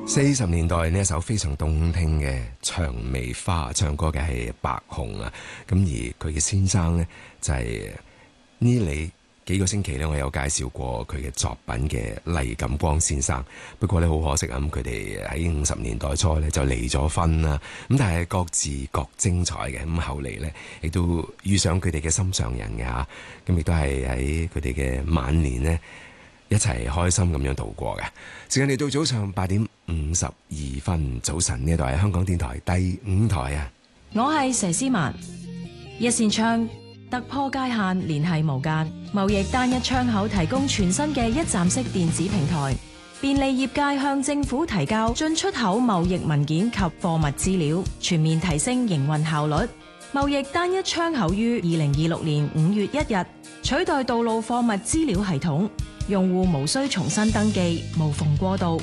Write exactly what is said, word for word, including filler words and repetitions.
四十年代呢一首非常動聽嘅《薔薇花》，唱歌嘅係白虹啊。咁而佢嘅先生呢，就係呢里幾個星期呢，我有介紹過佢嘅作品嘅黎錦光先生。不過呢，好可惜啊，咁佢哋喺五十年代初呢就離咗婚啦。咁但係各自各精彩嘅。咁後嚟呢，亦都遇上佢哋嘅心上人嘅嚇。咁亦都係喺佢哋嘅晚年呢，一齊開心咁樣度過嘅。時間嚟到早上八點五十二分，早晨呢度係香港電台第五台啊！ 我係佘詩曼，一線窗突破界限，聯繫無間，貿易單一窗口提供全新嘅一站式電子平台，便利業界向政府提交進出口貿易文件及貨物資料，全面提升營運效率。貿易單一窗口於二零二六年五月一日取代道路貨物資料系統，用戶無需重新登記，無縫過渡，